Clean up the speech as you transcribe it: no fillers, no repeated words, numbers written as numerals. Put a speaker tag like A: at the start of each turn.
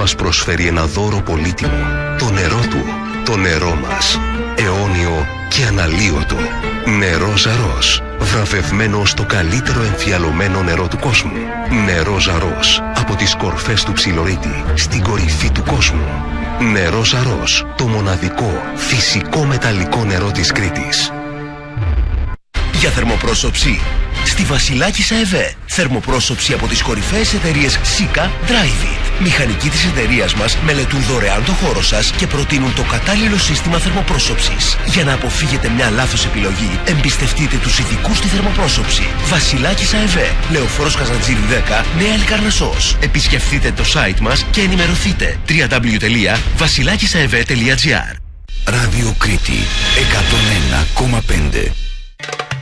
A: μας προσφέρει ένα δώρο πολύτιμο. Το νερό του. Το νερό μας. Αιώνιο και αναλύωτο. Νερό Ζαρός. Βραβευμένο στο καλύτερο εμφιαλωμένο νερό του κόσμου. Νερό Ζαρός. Από τις κορφές του Ψιλορίτη στην κορυφή του κόσμου. Νερό Ζαρός. Το μοναδικό φυσικό μεταλλικό νερό της Κρήτης.
B: Για θερμοπρόσωψη στη Βασιλάκισσα ΕΒΕ. Θερμοπρόσωψη από τις κορυφαίες εταιρείες Sika, Dryvit. Μηχανικοί της εταιρείας μας μελετούν δωρεάν το χώρο σας και προτείνουν το κατάλληλο σύστημα θερμοπρόσωψης. Για να αποφύγετε μια λάθος επιλογή, εμπιστευτείτε τους ειδικούς στη θερμοπρόσωψη. Βασιλάκισσα ΕΒΕ. Λεωφόρος Καζαντζήρη 10, Νέα Λικαρνασσός. Επισκεφτείτε το site μας και ενημερωθείτε. www.βασιλάκισsaev.gr.
C: Ράδιο Κρήτη 101,5.